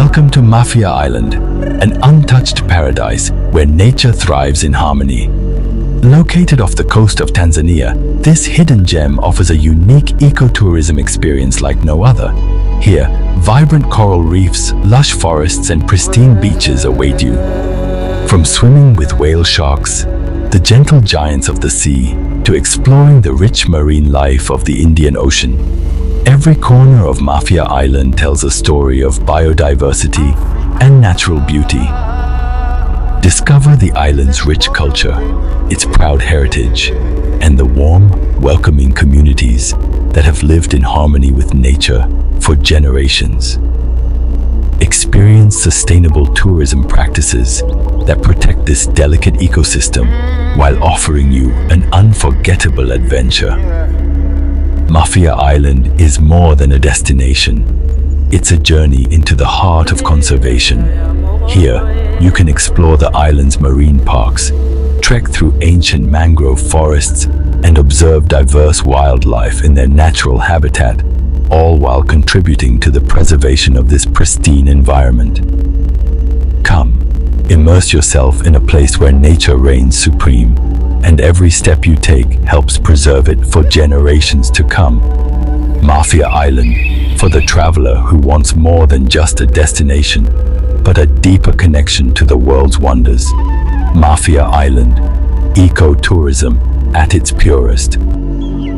Welcome to Mafia Island, an untouched paradise where nature thrives in harmony. Located off the coast of Tanzania, this hidden gem offers a unique ecotourism experience like no other. Here, vibrant coral reefs, lush forests, and pristine beaches await you. From swimming with whale sharks, the gentle giants of the sea, to exploring the rich marine life of the Indian Ocean, every corner of Mafia Island tells a story of biodiversity and natural beauty. Discover the island's rich culture, its proud heritage, and the warm, welcoming communities that have lived in harmony with nature for generations. Experience sustainable tourism practices that protect this delicate ecosystem while offering you an unforgettable adventure. Mafia Island is more than a destination. It's a journey into the heart of conservation. Here, you can explore the island's marine parks, trek through ancient mangrove forests, and observe diverse wildlife in their natural habitat, all while contributing to the preservation of this pristine environment. Come, immerse yourself in a place where nature reigns supreme, and every step you take helps preserve it for generations to come. Mafia Island, for the traveler who wants more than just a destination, but a deeper connection to the world's wonders. Mafia Island, ecotourism at its purest.